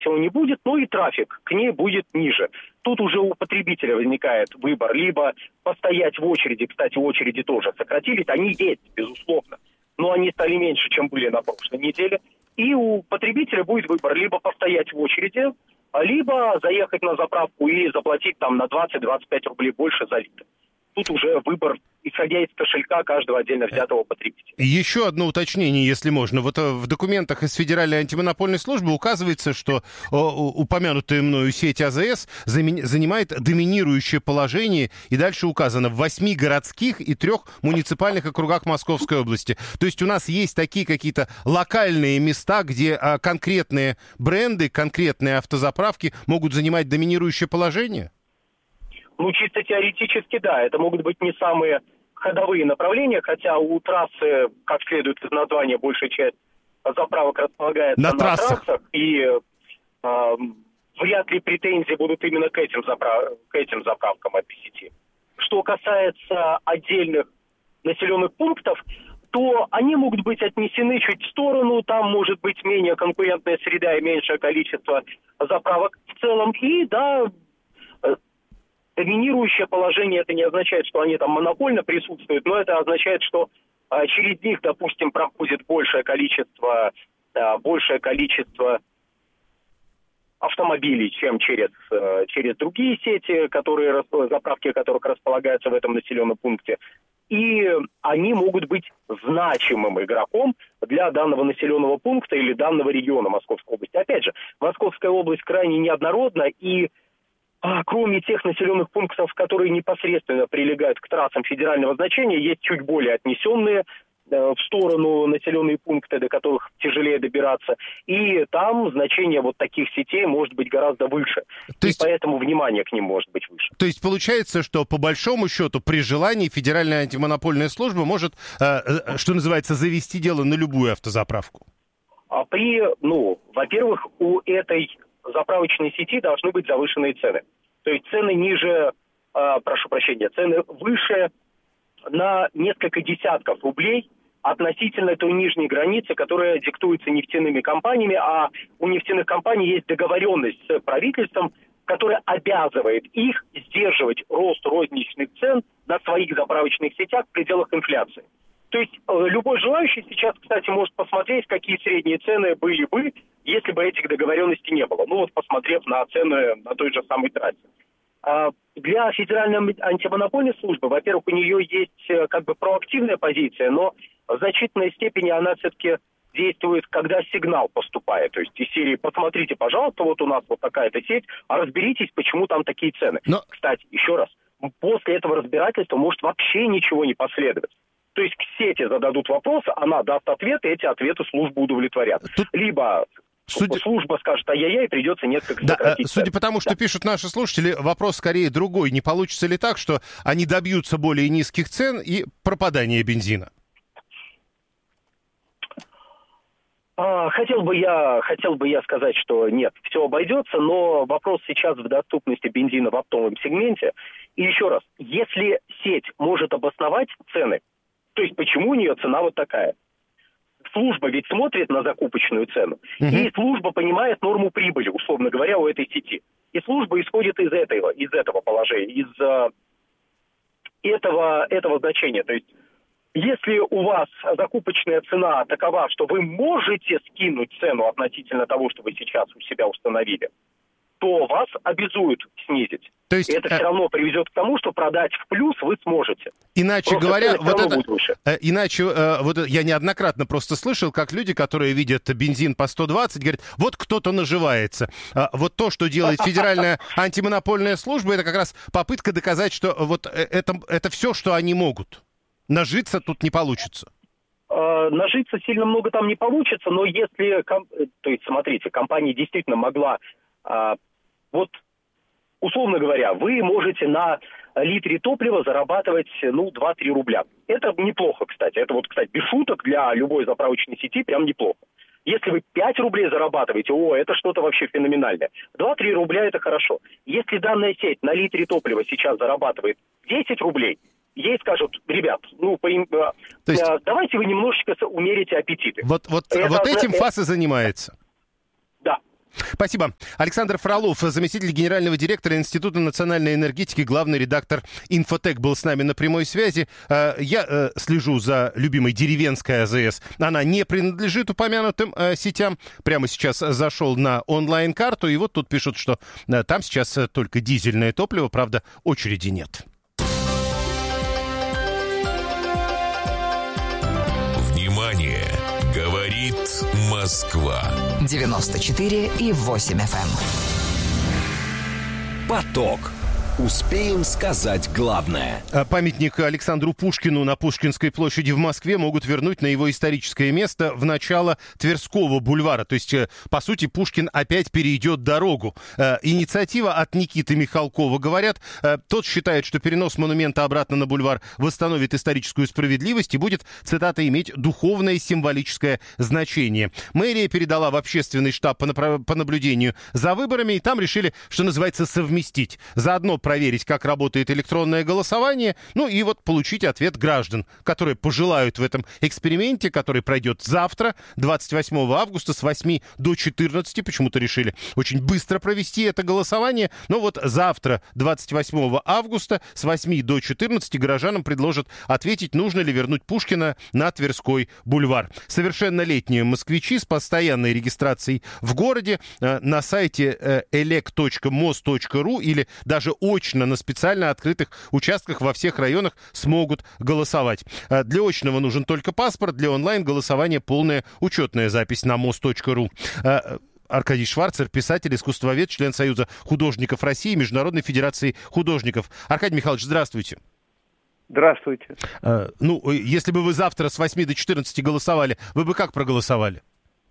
всего, не будет, но и трафик к ней будет ниже. Тут уже у потребителя возникает выбор. Либо постоять в очереди, кстати, очереди тоже сократились, они есть, безусловно, но они стали меньше, чем были на прошлой неделе. И у потребителя будет выбор либо постоять в очереди, либо заехать на заправку и заплатить там на 20-25 рублей больше за литр. Тут уже выбор, исходя из кошелька каждого отдельно взятого потребителя. Еще одно уточнение, если можно. Вот в документах из Федеральной антимонопольной службы указывается, что упомянутая мною сеть АЗС занимает доминирующее положение, и дальше указано, в 8 городских и 3 муниципальных округах Московской области. То есть у нас есть такие какие-то локальные места, где конкретные бренды, конкретные автозаправки могут занимать доминирующее положение? Ну, чисто теоретически, да. Это могут быть не самые ходовые направления, хотя у трассы, как следует из названия, большая часть заправок располагается на трассах, и вряд ли претензии будут именно к этим заправкам от 10. Что касается отдельных населенных пунктов, то они могут быть отнесены чуть в сторону, там может быть менее конкурентная среда и меньшее количество заправок в целом, и да, доминирующее положение, это не означает, что они там монопольно присутствуют, но это означает, что через них, допустим, проходит большее количество автомобилей, чем через другие сети, заправки которых располагаются в этом населенном пункте. И они могут быть значимым игроком для данного населенного пункта или данного региона Московской области. Опять же, Московская область крайне неоднородна, и кроме тех населенных пунктов, которые непосредственно прилегают к трассам федерального значения, есть чуть более отнесенные в сторону населенные пункты, до которых тяжелее добираться. И там значение вот таких сетей может быть гораздо выше. Поэтому внимание к ним может быть выше. То есть получается, что по большому счету при желании Федеральная антимонопольная служба может, что называется, завести дело на любую автозаправку? Во-первых, у этой заправочной сети должны быть завышенные цены. То есть цены цены выше на несколько десятков рублей относительно той нижней границы, которая диктуется нефтяными компаниями, а у нефтяных компаний есть договоренность с правительством, которая обязывает их сдерживать рост розничных цен на своих заправочных сетях в пределах инфляции. То есть любой желающий сейчас, кстати, может посмотреть, какие средние цены были бы, если бы этих договоренностей не было. Посмотрев на цены на той же самой трассе. Для Федеральной антимонопольной службы, во-первых, у нее есть проактивная позиция, но в значительной степени она все-таки действует, когда сигнал поступает. То есть из серии «посмотрите, пожалуйста, вот у нас вот такая-то сеть, а разберитесь, почему там такие цены». Кстати, еще раз, после этого разбирательства может вообще ничего не последовать. То есть к сети зададут вопрос, она даст ответ, и эти ответы службу удовлетворят. Либо служба скажет ай-яй-яй, придется несколько сократить. Судя по тому, что пишут наши слушатели, вопрос скорее другой. Не получится ли так, что они добьются более низких цен и пропадания бензина? Хотел бы я сказать, что нет, все обойдется, но вопрос сейчас в доступности бензина в оптовом сегменте. И еще раз, если сеть может обосновать цены, то есть почему у нее цена вот такая? Служба ведь смотрит на закупочную цену, и служба понимает норму прибыли, условно говоря, у этой сети. И служба исходит из этого положения, из этого значения. То есть если у вас закупочная цена такова, что вы можете скинуть цену относительно того, что вы сейчас у себя установили, то вас обязуют снизить. То есть это все равно приведет к тому, что продать в плюс вы сможете. Иначе говоря, я неоднократно просто слышал, как люди, которые видят бензин по 120, говорят, вот кто-то наживается. Вот то, что делает Федеральная антимонопольная служба, это как раз попытка доказать, что вот это все, что они могут. Нажиться тут не получится. Нажиться сильно много там не получится, но если... То есть, смотрите, компания действительно могла... условно говоря, вы можете на литре топлива зарабатывать, 2-3 рубля. Это неплохо, кстати. Это без шуток, для любой заправочной сети прям неплохо. Если вы 5 рублей зарабатываете, это что-то вообще феноменальное. 2-3 рубля – это хорошо. Если данная сеть на литре топлива сейчас зарабатывает 10 рублей, ей скажут, ребят, давайте вы немножечко умерите аппетиты. Вот этим ФАС и занимается. Да. Спасибо. Александр Фролов, заместитель генерального директора Института национальной энергетики, главный редактор «Инфотек» был с нами на прямой связи. Я слежу за любимой деревенской АЗС. Она не принадлежит упомянутым сетям. Прямо сейчас зашел на онлайн-карту, и вот тут пишут, что там сейчас только дизельное топливо, правда, очереди нет. Внимание! Говорит Москва. 94,8 FM. Поток. Успеем сказать главное. Памятник Александру Пушкину на Пушкинской площади в Москве могут вернуть на его историческое место в начало Тверского бульвара. То есть, по сути, Пушкин опять перейдет дорогу. Инициатива от Никиты Михалкова. Говорят, тот считает, что перенос монумента обратно на бульвар восстановит историческую справедливость и будет, цитата, иметь духовное символическое значение. Мэрия передала в общественный штаб по наблюдению за выборами, и там решили, что называется, совместить. Заодно проверить, как работает электронное голосование, ну и вот получить ответ граждан, которые пожелают в этом эксперименте, который пройдет завтра, 28 августа с 8 до 14. Почему-то решили очень быстро провести это голосование. Но вот завтра, 28 августа с 8 до 14 горожанам предложат ответить, нужно ли вернуть Пушкина на Тверской бульвар. Совершеннолетние москвичи с постоянной регистрацией в городе на сайте elec.mos.ru или даже очно на специально открытых участках во всех районах смогут голосовать. Для очного нужен только паспорт, для онлайн-голосования полная учетная запись на mos.ru. Аркадий Шварцер, писатель, искусствовед, член Союза художников России, Международной федерации художников. Аркадий Михайлович, здравствуйте. Здравствуйте. Если бы вы завтра с 8 до 14 голосовали, вы бы как проголосовали?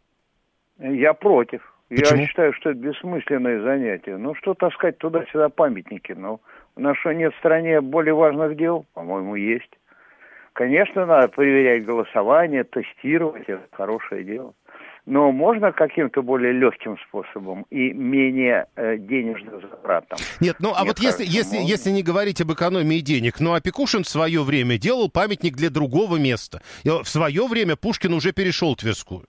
Я против. Почему? Я считаю, что это бессмысленное занятие. Ну, что таскать туда-сюда памятники? Ну, у нас что, нет в стране более важных дел? По-моему, есть. Конечно, надо проверять голосование, тестировать. Это хорошее дело. Но можно каким-то более легким способом и менее денежно затратным? Нет, ну а вот если не говорить об экономии денег, ну а Пекушин в свое время делал памятник для другого места. И в свое время Пушкин уже перешел Тверскую.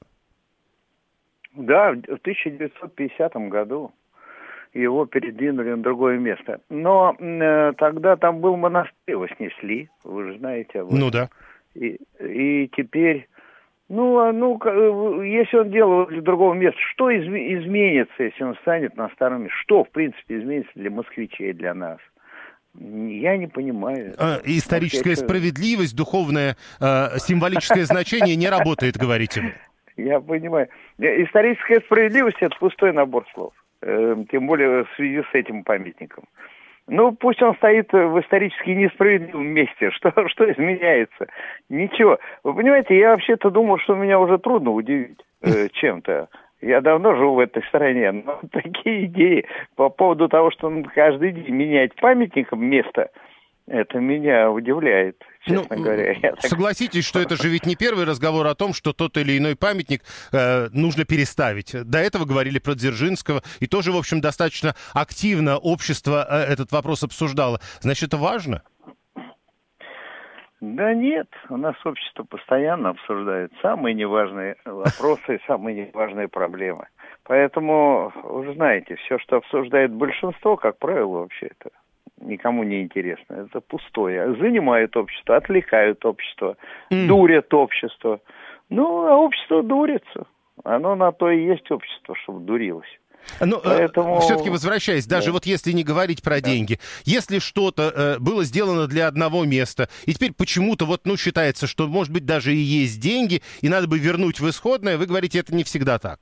Да, в 1950 году его передвинули на другое место. Но тогда там был монастырь, его снесли, вы же знаете об этом. Ну да. И теперь, если он делал для другого места, что изменится, если он станет на старом месте? Что, в принципе, изменится для москвичей, для нас? Я не понимаю. Историческая справедливость, духовное символическое значение не работает, говорите вы. Я понимаю. Историческая справедливость – это пустой набор слов. Тем более в связи с этим памятником. Ну, пусть он стоит в исторически несправедливом месте. Что изменяется? Ничего. Вы понимаете, я вообще-то думал, что меня уже трудно удивить чем-то. Я давно живу в этой стране, но такие идеи по поводу того, что каждый день менять памятником место, это меня удивляет, честно говоря. Согласитесь, что это же ведь не первый разговор о том, что тот или иной памятник нужно переставить. До этого говорили про Дзержинского, и тоже, в общем, достаточно активно общество этот вопрос обсуждало. Значит, это важно? Да нет, у нас общество постоянно обсуждает самые неважные вопросы и самые неважные проблемы. Поэтому, вы знаете, все, что обсуждает большинство, как правило, вообще это никому не интересно. Это пустое. Занимают общество, отвлекают общество, дурят общество. Ну, а общество дурится. Оно на то и есть общество, чтобы дурилось. Но поэтому... все-таки возвращаясь, даже вот если не говорить про деньги, если что-то было сделано для одного места, и теперь почему-то считается, что, может быть, даже и есть деньги, и надо бы вернуть в исходное, вы говорите, это не всегда так.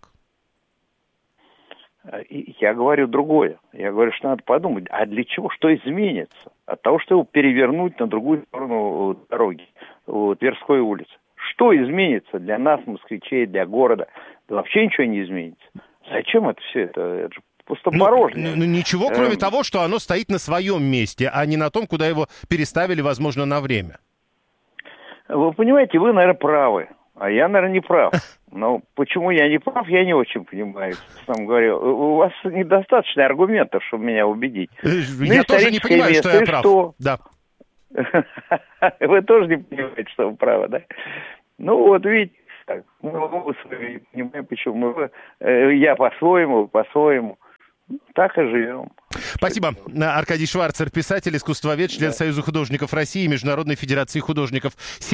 Я говорю другое. Я говорю, что надо подумать, а для чего, что изменится от того, что его перевернуть на другую сторону дороги, Тверской улицы? Что изменится для нас, москвичей, для города? Да вообще ничего не изменится. Зачем это все? Это же пустопорожнее. Ничего, кроме того, что оно стоит на своем месте, а не на том, куда его переставили, возможно, на время. Вы понимаете, вы, наверное, правы. А я, наверное, не прав. Но почему я не прав, я не очень понимаю. Сам говорю, у вас недостаточно аргументов, чтобы меня убедить. Я тоже не понимаю, что я прав. Что? Да. Вы тоже не понимаете, что вы правы, да? Ну вот, видите, так. Ну, мы с вами не понимаем, почему. Я по-своему. Так и живем. Спасибо. Аркадий Шварцер, писатель, искусствовед, член Союза художников России, Международной федерации художников.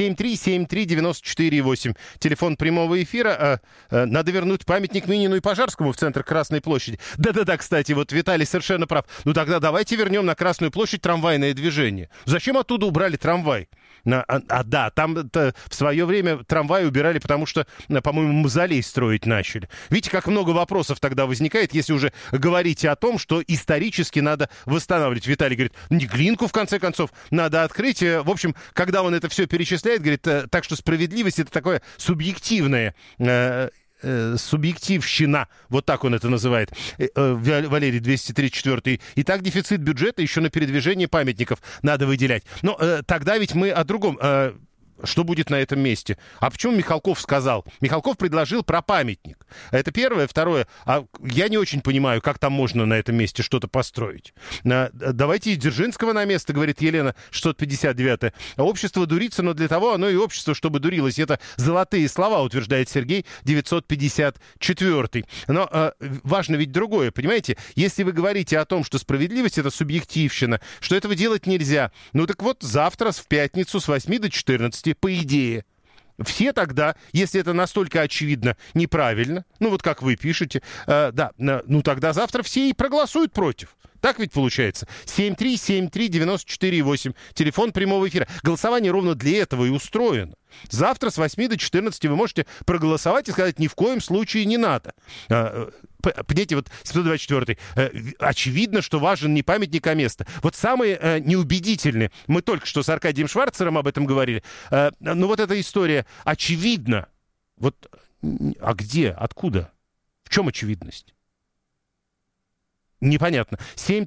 7373948. Телефон прямого эфира. Надо вернуть памятник Минину и Пожарскому в центр Красной площади. Да-да-да, кстати, вот Виталий совершенно прав. Ну тогда давайте вернем на Красную площадь трамвайное движение. Зачем оттуда убрали трамвай? Да, там в свое время трамвай убирали, потому что, по-моему, мавзолей строить начали. Видите, как много вопросов тогда возникает, если уже говорите о том, что исторически надо восстанавливать. Виталий говорит, Неглинку, в конце концов, надо открыть. В общем, когда он это все перечисляет, говорит, так что справедливость — это такое субъективное... субъективщина, вот так он это называет, Валерий 234. И так дефицит бюджета еще на передвижение памятников надо выделять. Но тогда ведь мы о другом. Что будет на этом месте? А почему Михалков сказал? Михалков предложил про памятник. Это первое. Второе. Я не очень понимаю, как там можно на этом месте что-то построить. Давайте Дзержинского на место, говорит Елена 659. Общество дурится, но для того оно и общество, чтобы дурилось. Это золотые слова, утверждает Сергей 954. Но важно ведь другое, понимаете? Если вы говорите о том, что справедливость — это субъективщина, что этого делать нельзя, ну так вот завтра в пятницу с 8 до 14 по идее. Все тогда, если это настолько очевидно неправильно, ну вот как вы пишете, ну тогда завтра все и проголосуют против. Так ведь получается? 7373948, телефон прямого эфира. Голосование ровно для этого и устроено. Завтра с 8 до 14 вы можете проголосовать и сказать, ни в коем случае не надо. Понимаете, вот 724-й. Очевидно, что важен не памятник, а место. Вот самые неубедительные. Мы только что с Аркадием Шварцером об этом говорили. Но вот эта история очевидна. Вот, а где? Откуда? В чем очевидность? Непонятно.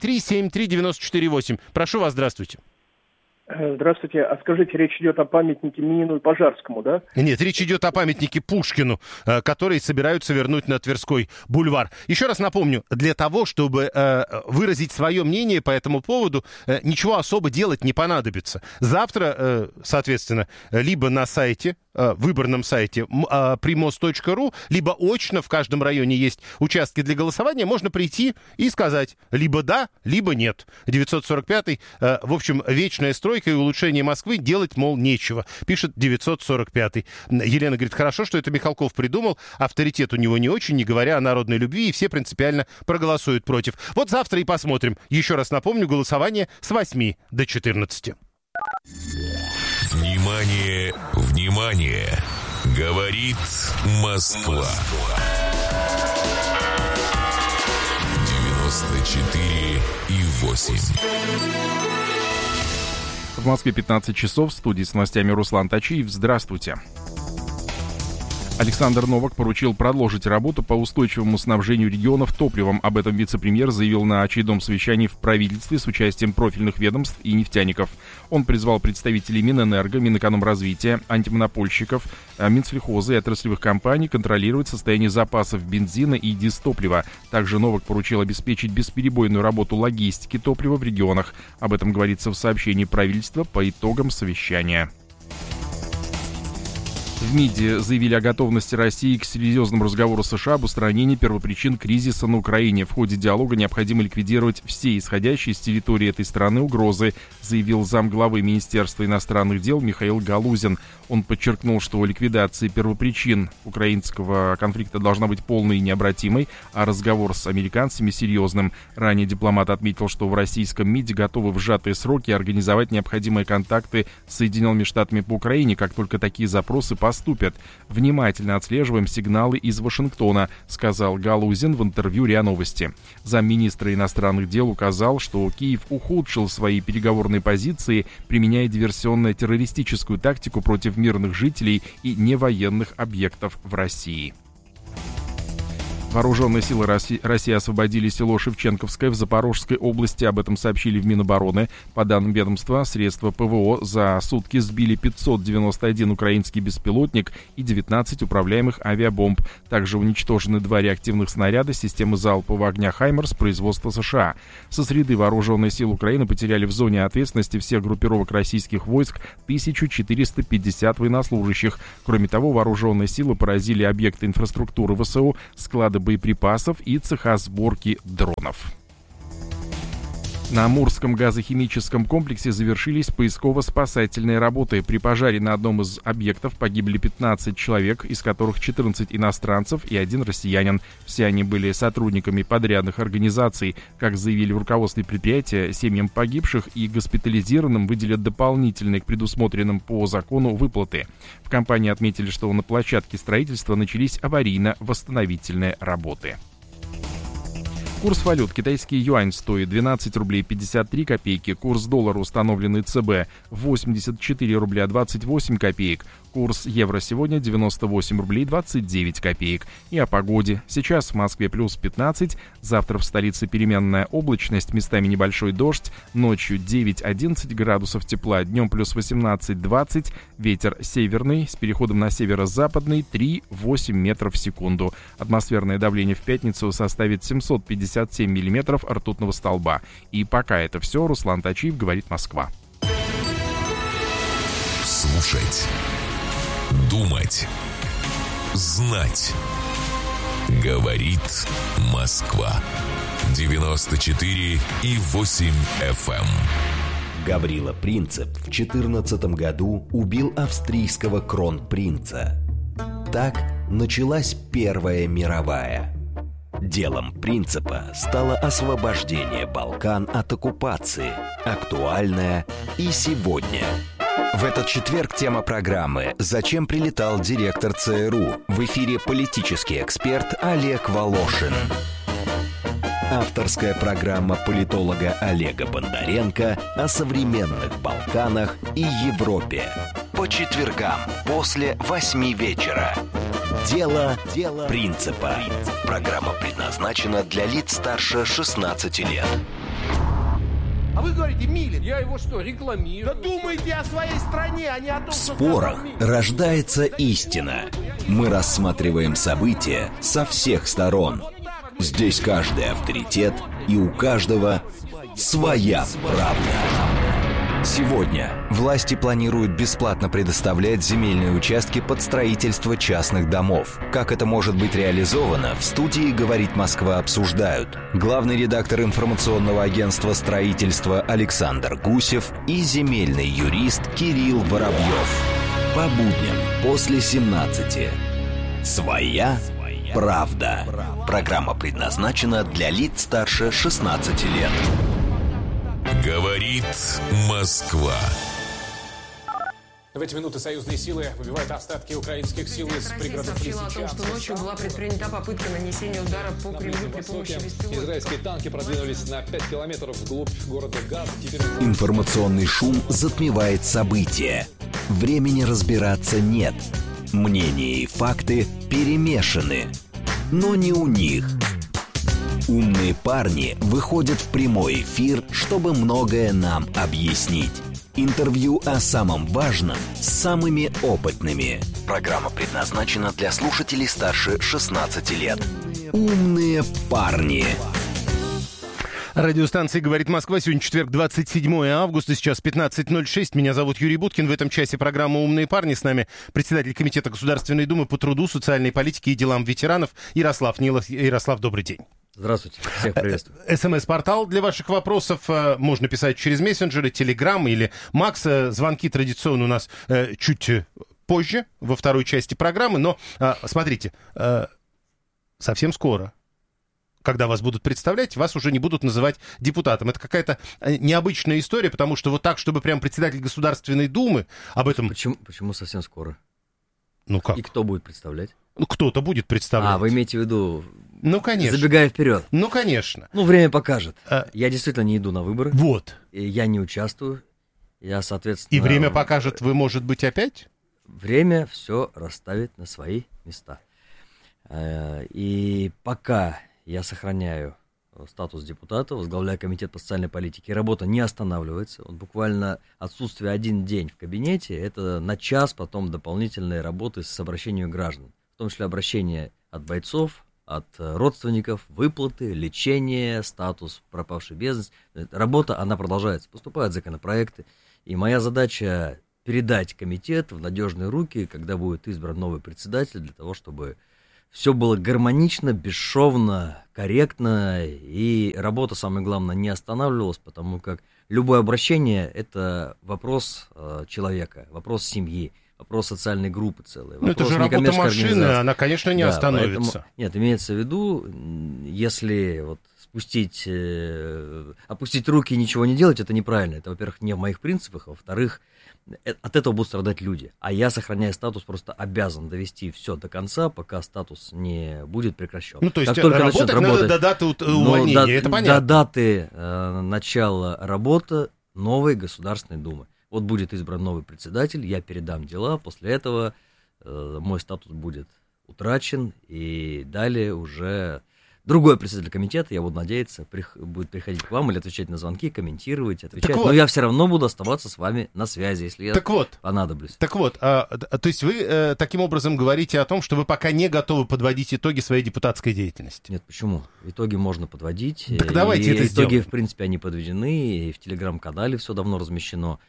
7373948. Прошу вас, здравствуйте. Здравствуйте. А скажите, речь идет о памятнике Минину и Пожарскому, да? Нет, речь идет о памятнике Пушкину, который собираются вернуть на Тверской бульвар. Еще раз напомню, для того, чтобы выразить свое мнение по этому поводу, ничего особо делать не понадобится. Завтра, соответственно, либо на сайте, выборном сайте primos.ru, либо очно, в каждом районе есть участки для голосования, можно прийти и сказать либо да, либо нет. 945-й, в общем, вечная стройка и улучшение Москвы, делать, мол, нечего, пишет 945-й. Елена говорит, хорошо, что это Михалков придумал, авторитет у него не очень, не говоря о народной любви, и все принципиально проголосуют против. Вот завтра и посмотрим. Еще раз напомню, голосование с 8 до 14. Внимание, внимание! Говорит Москва. 94,8. В Москве 15 часов. В студии с новостями Руслан Тачиев. Здравствуйте. Александр Новак поручил продолжить работу по устойчивому снабжению регионов топливом. Об этом вице-премьер заявил на очередном совещании в правительстве с участием профильных ведомств и нефтяников. Он призвал представителей Минэнерго, Минэкономразвития, антимонопольщиков, Минсельхоза и отраслевых компаний контролировать состояние запасов бензина и дистоплива. Также Новак поручил обеспечить бесперебойную работу логистики топлива в регионах. Об этом говорится в сообщении правительства по итогам совещания. В МИДе заявили о готовности России к серьезному разговору с США об устранении первопричин кризиса на Украине. В ходе диалога необходимо ликвидировать все исходящие с территории этой страны угрозы, заявил замглавы Министерства иностранных дел Михаил Галузин. Он подчеркнул, что ликвидация первопричин украинского конфликта должна быть полной и необратимой, а разговор с американцами серьезным. Ранее дипломат отметил, что в российском МИДе готовы в сжатые сроки организовать необходимые контакты с Соединенными Штатами по Украине, как только такие запросы поступят. Внимательно отслеживаем сигналы из Вашингтона, сказал Галузин в интервью РИА Новости. Замминистра иностранных дел указал, что Киев ухудшил свои переговорные позиции, применяя диверсионно-террористическую тактику против мирных жителей и невоенных объектов в России. Вооруженные силы России освободили село Шевченковское в Запорожской области. Об этом сообщили в Минобороны. По данным ведомства, средства ПВО за сутки сбили 591 украинский беспилотник и 19 управляемых авиабомб. Также уничтожены 2 реактивных снаряда системы залпового огня «Хаймерс» производства США. Со среды вооруженные силы Украины потеряли в зоне ответственности всех группировок российских войск 1450 военнослужащих. Кроме того, вооруженные силы поразили объекты инфраструктуры ВСУ, склады боеприпасов и цеха сборки дронов. На Амурском газохимическом комплексе завершились поисково-спасательные работы. При пожаре на одном из объектов погибли 15 человек, из которых 14 иностранцев и 1 россиянин. Все они были сотрудниками подрядных организаций. Как заявили в руководстве предприятия, семьям погибших и госпитализированным выделят дополнительные к предусмотренным по закону выплаты. В компании отметили, что на площадке строительства начались аварийно-восстановительные работы. Курс валют. Китайский юань стоит 12 рублей 53 копейки. Курс доллара, установленный ЦБ, 84 рубля 28 копеек. Курс евро сегодня 98 рублей 29 копеек. И о погоде. Сейчас в Москве плюс 15. Завтра в столице переменная облачность, местами небольшой дождь. Ночью 9-11 градусов тепла, днем плюс 18-20. Ветер северный с переходом на северо-западный 3-8 метров в секунду. Атмосферное давление в пятницу составит 757 миллиметров ртутного столба. И пока это все. Руслан Тачиев, говорит Москва. Слушать. Думать. Знать. Говорит Москва. 94,8 FM. Гаврила Принцип в 2014 году убил австрийского кронпринца. Так началась Первая мировая. Делом Принципа стало освобождение Балкан от оккупации, актуальное и сегодня. В этот четверг тема программы «Зачем прилетал директор ЦРУ?» В эфире политический эксперт Олег Волошин. Авторская программа политолога Олега Бондаренко о современных Балканах и Европе. По четвергам после 8 вечера. Дело Принципа. Программа предназначена для лиц старше 16 лет. А вы говорите, Милин. Я его что, рекламирую? Да думайте о своей стране, а не о том, В спорах рождается истина. Мы рассматриваем события со всех сторон. Здесь каждый авторитет, и у каждого своя правда. Сегодня власти планируют бесплатно предоставлять земельные участки под строительство частных домов. Как это может быть реализовано, в студии «Говорит Москва» обсуждают главный редактор информационного агентства строительства Александр Гусев и земельный юрист Кирилл Воробьев. По будням после 17. Своя правда. Программа предназначена для лиц старше 16 лет. Говорит Москва. В эти минуты союзные силы выбивают остатки украинских сил из пригородов Лисичанска. Сообщила о том, что ночью была предпринята попытка нанесения удара по Кремлю при помощи беспилотников. Израильские танки продвинулись на 5 километров вглубь города Газа. Информационный шум затмевает события. Времени разбираться нет. Мнения и факты перемешаны. Но не у них. Умные парни выходят в прямой эфир, чтобы многое нам объяснить. Интервью о самом важном с самыми опытными. Программа предназначена для слушателей старше 16 лет. Умные парни. Радиостанция «Говорит Москва». Сегодня четверг, 27 августа, сейчас 15:06. Меня зовут Юрий Буткин. В этом часе программа «Умные парни». С нами председатель Комитета Государственной Думы по труду, социальной политике и делам ветеранов Ярослав Нилов. Ярослав, добрый день. Здравствуйте, всех приветствую. СМС-портал для ваших вопросов. Можно писать через мессенджеры, Телеграм или Макс. Звонки традиционно у нас чуть позже, во второй части программы. Но, смотрите, совсем скоро, когда вас будут представлять, вас уже не будут называть депутатом. Это какая-то необычная история, потому что вот так, чтобы прям председатель Государственной Думы об этом... Почему совсем скоро? Ну как? И кто будет представлять? Ну, кто-то будет представлять. Вы имеете в виду... Ну, конечно. Забегая вперед. Ну, конечно. Ну, время покажет. Я действительно не иду на выборы. Вот. Я не участвую. Я, соответственно... И время покажет, вы, может быть, опять? Время все расставит на свои места. И пока я сохраняю статус депутата, возглавляю комитет по социальной политике, работа не останавливается. Вот буквально отсутствие 1 день в кабинете, это на час потом дополнительные работы с обращением граждан. В том числе обращения от бойцов, от родственников, выплаты, лечение, статус пропавший без вести. Работа, она продолжается. Поступают законопроекты. И моя задача передать комитет в надежные руки, когда будет избран новый председатель, для того, чтобы все было гармонично, бесшовно, корректно, и работа, самое главное, не останавливалась, потому как любое обращение – это вопрос человека, вопрос семьи, вопрос социальной группы целой. Ну, это же работа машины, она, конечно, не остановится. Поэтому, нет, имеется в виду, если вот опустить руки и ничего не делать, это неправильно. Это, во-первых, не в моих принципах, а во-вторых, от этого будут страдать люди. А я, сохраняя статус, просто обязан довести все до конца, пока статус не будет прекращен. Ну, то есть работать надо до даты увольнения, это понятно. До даты начала работы новой Государственной Думы. Вот будет избран новый председатель, я передам дела, после этого мой статус будет утрачен, и далее уже другой председатель комитета, я буду надеяться, будет приходить к вам или отвечать на звонки, комментировать, отвечать. Но я все равно буду оставаться с вами на связи, если я понадоблюсь. Так вот, то есть вы таким образом говорите о том, что вы пока не готовы подводить итоги своей депутатской деятельности? Нет, почему? Итоги можно подводить. Так давайте это сделаем. Итоги, в принципе, они подведены, и в телеграм-канале все давно размещено.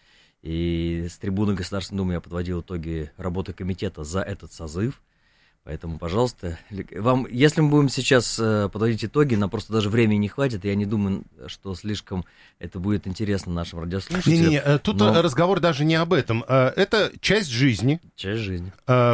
И с трибуны Государственной Думы я подводил итоги работы комитета за этот созыв. Поэтому, пожалуйста, если мы будем сейчас подводить итоги, нам просто даже времени не хватит, я не думаю, что слишком это будет интересно нашим радиослушателям. Не-не-не, тут разговор даже не об этом. Это часть жизни. Часть жизни.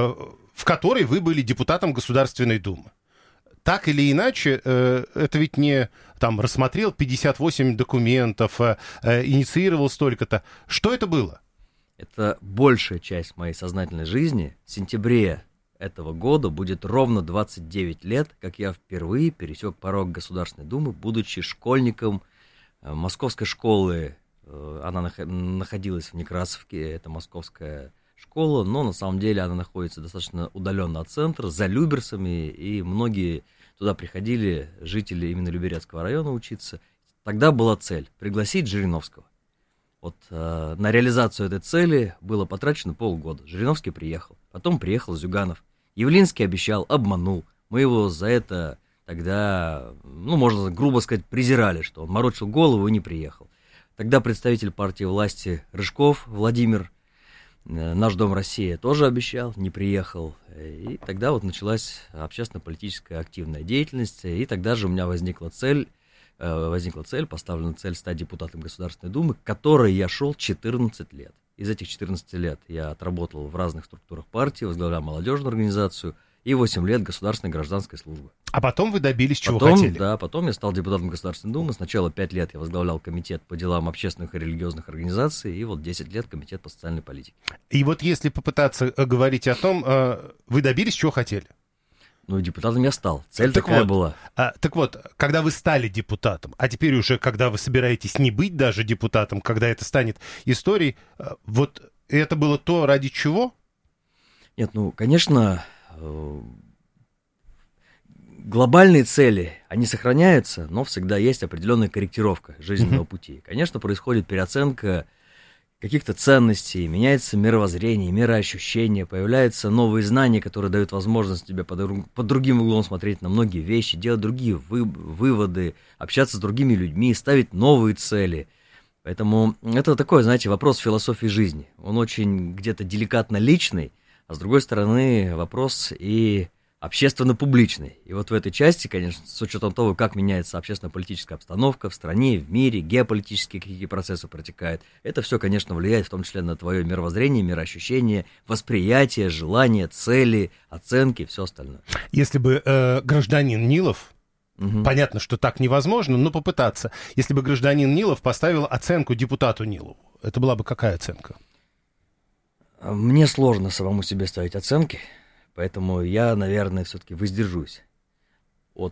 В которой вы были депутатом Государственной Думы. Так или иначе, это ведь не там рассмотрел 58 документов, инициировал столько-то. Что это было? Это большая часть моей сознательной жизни. В сентябре этого года будет ровно 29 лет, как я впервые пересек порог Государственной Думы, будучи школьником московской школы. Она находилась в Некрасовке, это московская школа, но на самом деле она находится достаточно удаленно от центра, за Люберцами, и многие туда приходили жители именно Люберецкого района учиться. Тогда была цель — пригласить Жириновского. Вот на реализацию этой цели было потрачено полгода. Жириновский приехал, потом приехал Зюганов. Явлинский обещал, обманул. Мы его за это тогда, можно грубо сказать, презирали, что он морочил голову и не приехал. Тогда представитель партии власти Рыжков Владимир, наш Дом России, тоже обещал, не приехал. И тогда вот началась общественно-политическая активная деятельность, и тогда же у меня возникла цель, поставлена цель стать депутатом Государственной Думы, к которой я шел 14 лет. Из этих 14 лет я отработал в разных структурах партии, возглавлял молодежную организацию и 8 лет государственной гражданской службы. А потом вы добились, чего хотели? Да, потом я стал депутатом Государственной Думы. Сначала 5 лет я возглавлял комитет по делам общественных и религиозных организаций, и вот 10 лет комитет по социальной политике. И вот если попытаться говорить о том, вы добились, чего хотели? Ну, депутатом я стал. Цель такая была. Так вот, когда вы стали депутатом, а теперь уже, когда вы собираетесь не быть даже депутатом, когда это станет историей, вот это было то, ради чего? Нет, конечно, глобальные цели, они сохраняются, но всегда есть определенная корректировка жизненного пути. Конечно, происходит переоценка каких-то ценностей, меняется мировоззрение, мироощущение, появляются новые знания, которые дают возможность тебе под другим углом смотреть на многие вещи, делать другие выводы, общаться с другими людьми, ставить новые цели. Поэтому это такой, знаете, вопрос философии жизни. Он очень где-то деликатно личный, а с другой стороны вопрос и общественно-публичный. И вот в этой части, конечно, с учетом того, как меняется общественно-политическая обстановка в стране, в мире, геополитические какие процессы протекают, это все, конечно, влияет в том числе на твое мировоззрение, мироощущение, восприятие, желания, цели, оценки и все остальное. Если бы гражданин Нилов, понятно, что так невозможно, но попытаться, если бы гражданин Нилов поставил оценку депутату Нилову, это была бы какая оценка? Мне сложно самому себе ставить оценки. Поэтому я, наверное, все-таки воздержусь от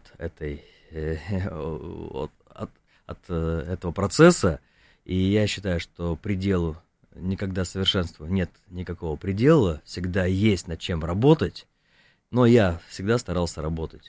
этого процесса. И я считаю, что пределу никогда совершенства нет никакого предела. Всегда есть над чем работать. Но я всегда старался работать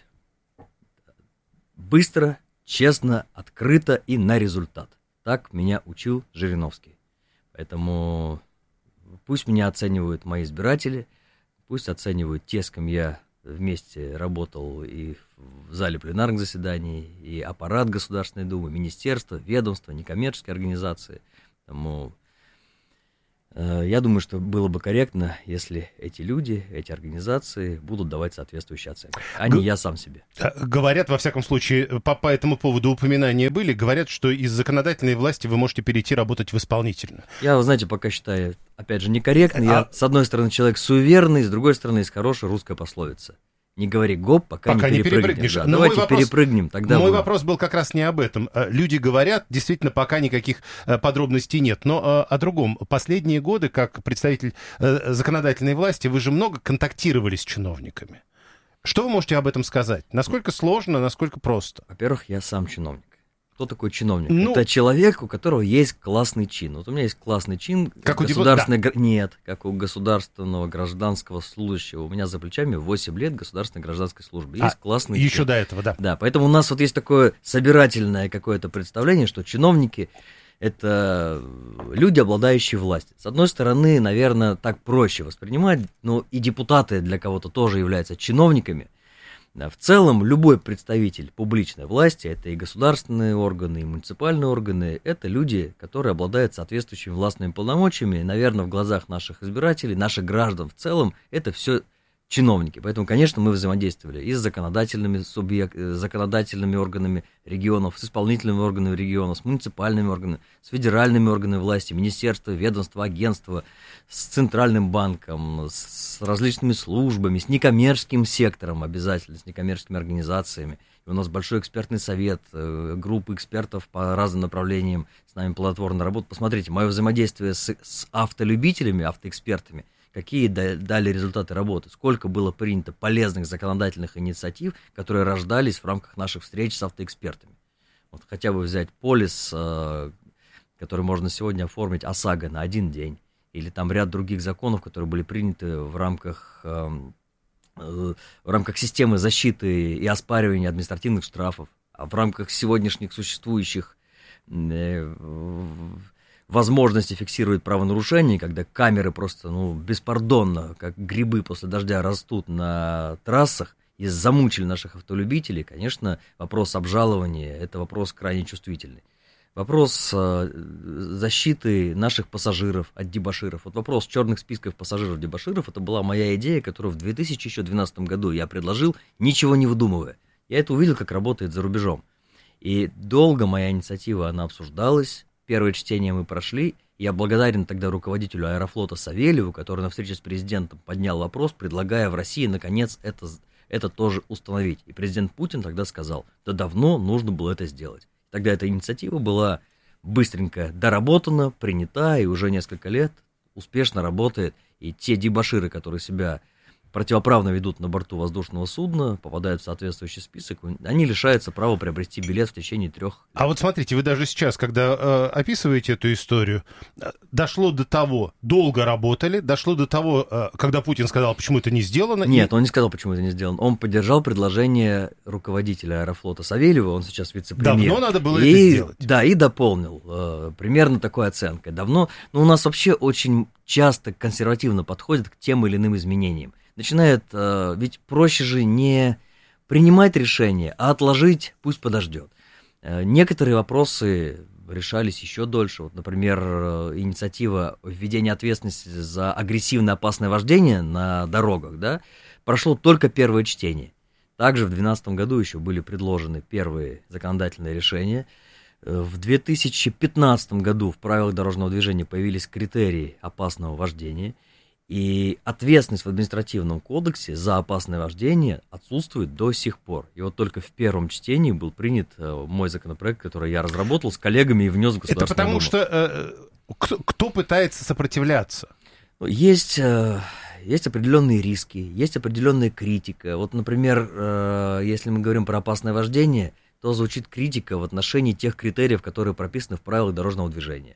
быстро, честно, открыто и на результат. Так меня учил Жириновский. Поэтому пусть меня оценивают мои избиратели, пусть оценивают те, с кем я вместе работал и в зале пленарных заседаний, и аппарат Государственной Думы, министерства, ведомства, некоммерческие организации. Поэтому я думаю, что было бы корректно, если эти люди, эти организации будут давать соответствующие оценки, а не я сам себе. Говорят, во всяком случае, по этому поводу упоминания были, говорят, что из законодательной власти вы можете перейти работать в исполнительную. Я, вы знаете, пока считаю, опять же, некорректно. Я, с одной стороны, человек суеверный, с другой стороны, есть хорошая русская пословица. Не говори гоп, пока не перепрыгнешь. Да, давайте перепрыгнем, тогда мой вопрос был как раз не об этом. Люди говорят, действительно, пока никаких подробностей нет, но о другом. Последние годы, как представитель законодательной власти, вы же много контактировали с чиновниками. Что вы можете об этом сказать? Насколько сложно, насколько просто? Во-первых, я сам чиновник. Кто такой чиновник? Это человек, у которого есть классный чин. Вот у меня есть классный чин. Как у Нет, как у государственного гражданского служащего. У меня за плечами 8 лет государственной гражданской службы. Есть классный чин. Еще до этого, да. Да, поэтому у нас вот есть такое собирательное какое-то представление, что чиновники — это люди, обладающие властью. С одной стороны, наверное, так проще воспринимать, но и депутаты для кого-то тоже являются чиновниками. В целом, любой представитель публичной власти, это и государственные органы, и муниципальные органы, это люди, которые обладают соответствующими властными полномочиями. И, наверное, в глазах наших избирателей, наших граждан в целом, это все чиновники. Поэтому, конечно, мы взаимодействовали и с законодательными органами регионов, с исполнительными органами регионов, с муниципальными органами, с федеральными органами власти, министерства, ведомства, агентства, с Центральным банком, с различными службами, с некоммерческим сектором обязательно, с некоммерческими организациями. И у нас большой экспертный совет, группы экспертов по разным направлениям с нами плодотворно работают. Посмотрите, мое взаимодействие с автолюбителями, автоэкспертами, какие дали результаты работы, сколько было принято полезных законодательных инициатив, которые рождались в рамках наших встреч с автоэкспертами. Вот хотя бы взять полис, который можно сегодня оформить ОСАГО на один день, или там ряд других законов, которые были приняты в рамках системы защиты и оспаривания административных штрафов, а в рамках сегодняшних существующих возможности фиксировать правонарушения, когда камеры просто, беспардонно, как грибы после дождя, растут на трассах и замучили наших автолюбителей, конечно, вопрос обжалования – это вопрос крайне чувствительный. Вопрос защиты наших пассажиров от дебоширов, вот вопрос черных списков пассажиров-дебоширов, это была моя идея, которую в 2012 году я предложил, ничего не выдумывая. Я это увидел, как работает за рубежом. И долго моя инициатива, она обсуждалась. Первое чтение мы прошли. Я благодарен тогда руководителю Аэрофлота Савельеву, который на встрече с президентом поднял вопрос, предлагая в России, наконец, это тоже установить. И президент Путин тогда сказал, да давно нужно было это сделать. Тогда эта инициатива была быстренько доработана, принята, и уже несколько лет успешно работает. И те дебоширы, которые себя противоправно ведут на борту воздушного судна, попадают в соответствующий список, они лишаются права приобрести билет в течение 3 лет. А вот смотрите, вы даже сейчас, когда описываете эту историю, дошло до того, долго работали, дошло до того, когда Путин сказал, почему это не сделано. Нет, он не сказал, почему это не сделано. Он поддержал предложение руководителя Аэрофлота Савельева, он сейчас вице-премьер. Давно надо было это сделать. Да, и дополнил. Примерно такой оценкой. Давно, но у нас вообще очень часто консервативно подходят к тем или иным изменениям. Начинает, ведь проще же не принимать решение, а отложить, пусть подождет. Некоторые вопросы решались еще дольше. Вот, например, инициатива введения ответственности за агрессивно опасное вождение на дорогах, да, прошло только первое чтение. Также в 2012 году еще были предложены первые законодательные решения. В 2015 году в правилах дорожного движения появились критерии опасного вождения. И ответственность в административном кодексе за опасное вождение отсутствует до сих пор. И вот только в первом чтении был принят мой законопроект, который я разработал с коллегами и внес в Государственную Думу. Это потому что кто пытается сопротивляться? Есть определенные риски, есть определенная критика. Вот, например, если мы говорим про опасное вождение, то звучит критика в отношении тех критериев, которые прописаны в правилах дорожного движения.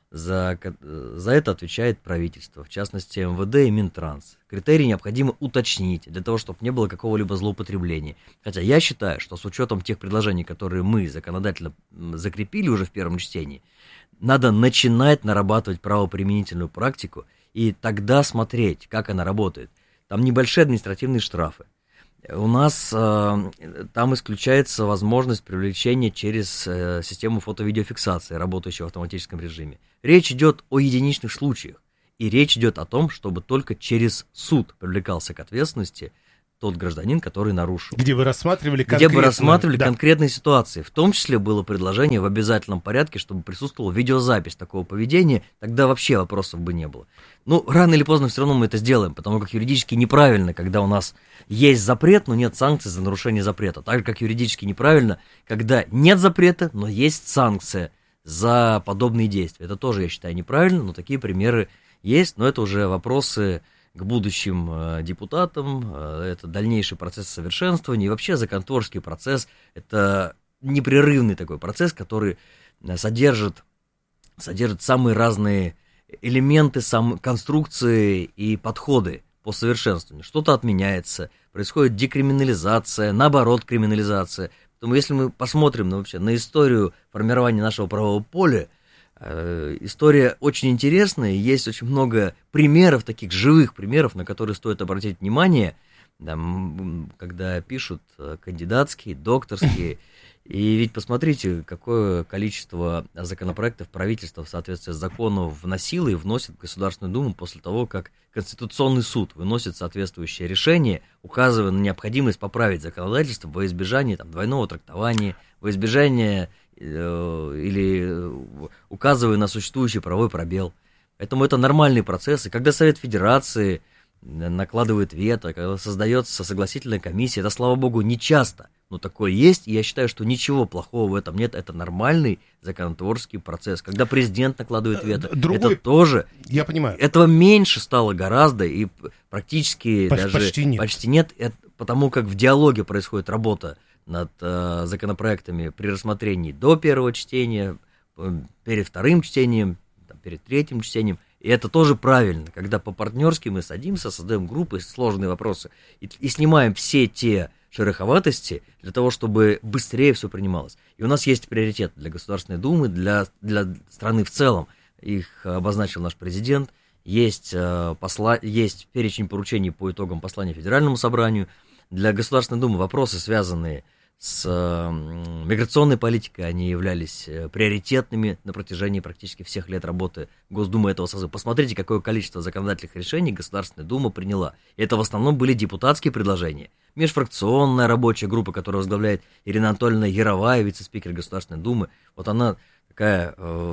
За это отвечает правительство, в частности МВД и Минтранс. Критерии необходимо уточнить для того, чтобы не было какого-либо злоупотребления. Хотя я считаю, что с учетом тех предложений, которые мы законодательно закрепили уже в первом чтении, надо начинать нарабатывать правоприменительную практику и тогда смотреть, как она работает. Там небольшие административные штрафы. У нас там исключается возможность привлечения через систему фото-видеофиксации, работающую в автоматическом режиме. Речь идет о единичных случаях. И речь идет о том, чтобы только через суд привлекался к ответственности тот гражданин, который нарушил. Где вы рассматривали конкретные ситуации. В том числе было предложение в обязательном порядке, чтобы присутствовала видеозапись такого поведения, тогда вообще вопросов бы не было. Ну, рано или поздно все равно мы это сделаем, потому как юридически неправильно, когда у нас есть запрет, но нет санкций за нарушение запрета. Так же, как юридически неправильно, когда нет запрета, но есть санкция за подобные действия. Это тоже, я считаю, неправильно, но такие примеры есть, но это уже вопросы к будущим депутатам, это дальнейший процесс совершенствования, и вообще законотворческий процесс – это непрерывный такой процесс, который содержит самые разные элементы, конструкции и подходы по совершенствованию. Что-то отменяется, происходит декриминализация, наоборот криминализация. Поэтому если мы посмотрим на историю формирования нашего правового поля, история очень интересная, есть очень много примеров, таких живых примеров, на которые стоит обратить внимание, когда пишут кандидатские, докторские. И ведь посмотрите, какое количество законопроектов правительство в соответствии с законом вносило и вносит в Государственную Думу после того, как Конституционный суд выносит соответствующее решение, указывая на необходимость поправить законодательство во избежание двойного трактования, во избежание или указывая на существующий правовой пробел. Поэтому это нормальный процесс. И когда Совет Федерации накладывает вето, когда создается согласительная комиссия, это, слава богу, не часто, но такое есть, и я считаю, что ничего плохого в этом нет, это нормальный законотворческий процесс. Когда президент накладывает вето, это тоже, я понимаю, этого меньше стало гораздо, и практически почти нет, потому как в диалоге происходит работа над законопроектами при рассмотрении до первого чтения, перед вторым чтением, перед третьим чтением. И это тоже правильно, когда по-партнерски мы садимся, создаем группы, сложные вопросы, и снимаем все те шероховатости для того, чтобы быстрее все принималось. И у нас есть приоритет для Государственной Думы, для страны в целом. Их обозначил наш президент. Есть перечень поручений по итогам послания Федеральному собранию. Для Государственной Думы вопросы, связанные с миграционной политикой, они являлись приоритетными на протяжении практически всех лет работы Госдумы этого созыва. Посмотрите, какое количество законодательных решений Государственная Дума приняла. Это в основном были депутатские предложения. Межфракционная рабочая группа, которую возглавляет Ирина Анатольевна Яровая, вице-спикер Государственной Думы, вот она такая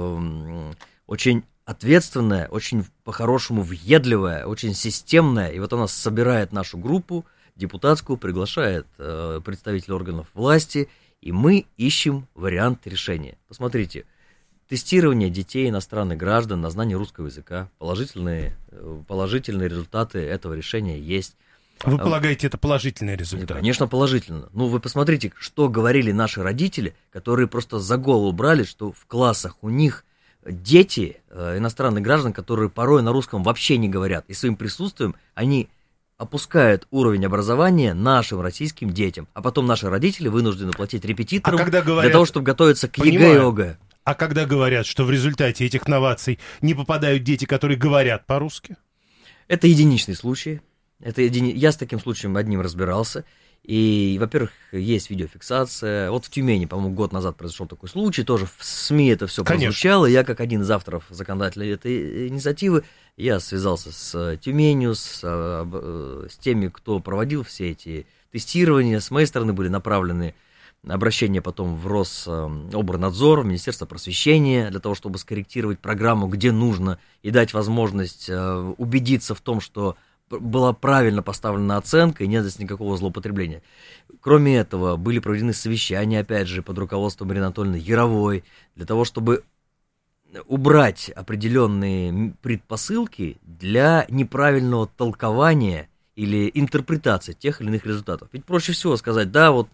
очень ответственная, очень по-хорошему въедливая, очень системная, и вот она собирает нашу группу депутатскую, приглашает представителей органов власти, и мы ищем вариант решения. Посмотрите, тестирование детей иностранных граждан на знание русского языка, положительные результаты этого решения есть. Вы полагаете, это положительный результат? Конечно, положительно. Ну, вы посмотрите, что говорили наши родители, которые просто за голову брали, что в классах у них дети иностранных граждан, которые порой на русском вообще не говорят, и своим присутствием они опускают уровень образования нашим российским детям, а потом наши родители вынуждены платить репетиторам для того, чтобы готовиться к ЕГЭ и ОГЭ. А когда говорят, что в результате этих новаций не попадают дети, которые говорят по-русски? Это единичный случай. Я с таким случаем одним разбирался. И, во-первых, есть видеофиксация. Вот в Тюмени, по-моему, год назад произошел такой случай. Тоже в СМИ это все прозвучало. Я, как один из авторов законодательной этой инициативы, я связался с Тюменью, с теми, кто проводил все эти тестирования. С моей стороны были направлены обращения потом в Рособорнадзор, в Министерство просвещения, для того, чтобы скорректировать программу, где нужно, и дать возможность убедиться в том, что была правильно поставлена оценка и нет здесь никакого злоупотребления. Кроме этого, были проведены совещания, опять же, под руководством Ирины Анатольевны Яровой, для того, чтобы убрать определенные предпосылки для неправильного толкования или интерпретации тех или иных результатов. Ведь проще всего сказать, да, вот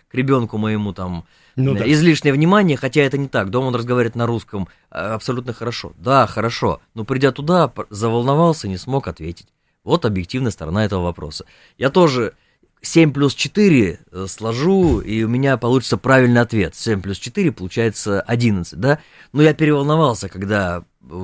к ребенку моему там излишнее внимание, хотя это не так. Дома он разговаривает на русском абсолютно хорошо. Да, хорошо, но придя туда, заволновался, не смог ответить. Вот объективная сторона этого вопроса. Я тоже 7 плюс 4 сложу, и у меня получится правильный ответ. 7 плюс 4 получается 11, да? Но я переволновался, когда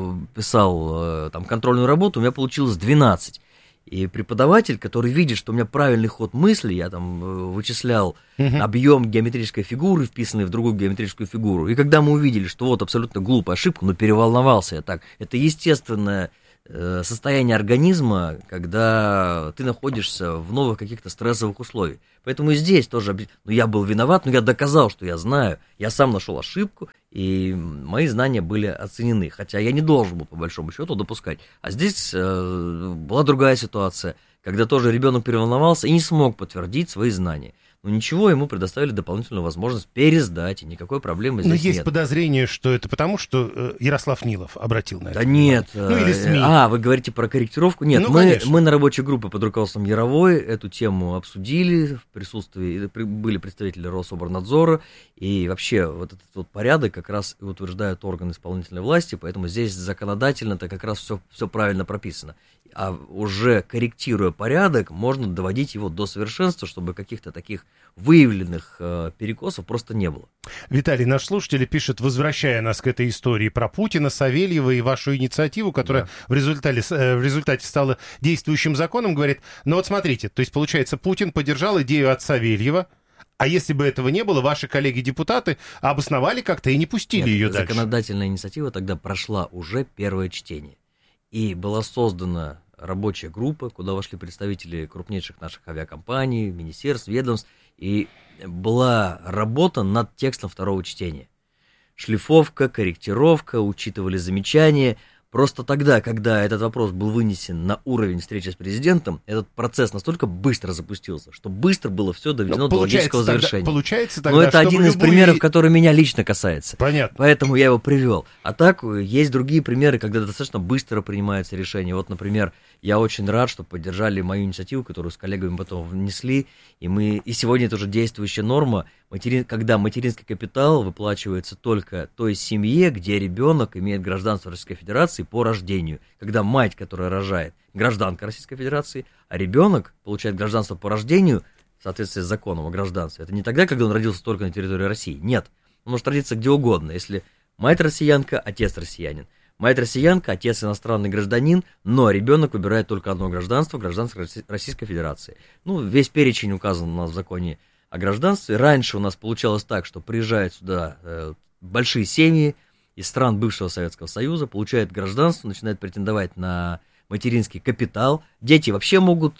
писал там контрольную работу, у меня получилось 12. И преподаватель, который видит, что у меня правильный ход мысли, я там вычислял объем геометрической фигуры, вписанный в другую геометрическую фигуру. И когда мы увидели, что вот абсолютно глупая ошибка, но переволновался я так. Это естественное состояние организма, когда ты находишься в новых каких-то стрессовых условиях. Поэтому и здесь тоже, я был виноват, но я доказал, что я знаю, я сам нашел ошибку, и мои знания были оценены, хотя я не должен был, по большому счету, допускать. А здесь была другая ситуация, когда тоже ребенок переволновался и не смог подтвердить свои знания. Но ничего, ему предоставили дополнительную возможность пересдать, и никакой проблемы здесь нет. Но есть подозрение, что это потому, что Ярослав Нилов обратил на это. Да нет. Ну или СМИ. Вы говорите про корректировку? Нет, мы на рабочей группе под руководством Яровой эту тему обсудили, в присутствии были представители Рособорнадзора, и вообще вот этот вот порядок как раз и утверждают органы исполнительной власти, поэтому здесь законодательно-то как раз все правильно прописано. А уже корректируя порядок, можно доводить его до совершенства, чтобы каких-то таких выявленных перекосов просто не было. Виталий, наш слушатель пишет, возвращая нас к этой истории про Путина, Савельева и вашу инициативу, которая в результате стала действующим законом, говорит, ну вот смотрите, то есть получается, Путин поддержал идею от Савельева, а если бы этого не было, ваши коллеги-депутаты обосновали как-то и не пустили ее дальше. Законодательная инициатива тогда прошла уже первое чтение. И была создана рабочая группа, куда вошли представители крупнейших наших авиакомпаний, министерств, ведомств, и была работа над текстом второго чтения. Шлифовка, корректировка, учитывали замечания. Просто тогда, когда этот вопрос был вынесен на уровень встречи с президентом, этот процесс настолько быстро запустился, что быстро было все доведено до логического завершения. Но это один из примеров, который меня лично касается. Понятно. Поэтому я его привел. А так, есть другие примеры, когда достаточно быстро принимается решение. Вот, например, я очень рад, что поддержали мою инициативу, которую с коллегами потом внесли. И сегодня это уже действующая норма, когда материнский капитал выплачивается только той семье, где ребенок имеет гражданство Российской Федерации по рождению. Когда мать, которая рожает, гражданка Российской Федерации, а ребенок получает гражданство по рождению в соответствии с законом о гражданстве. Это не тогда, когда он родился только на территории России. Нет. Он может родиться где угодно, если мать россиянка, отец россиянин. Мать россиянка, отец иностранный гражданин, но ребенок выбирает только одно гражданство Российской Федерации. Весь перечень указан у нас в законе о гражданстве. Раньше у нас получалось так, что приезжают сюда большие семьи из стран бывшего Советского Союза, получают гражданство, начинают претендовать на материнский капитал. Дети вообще могут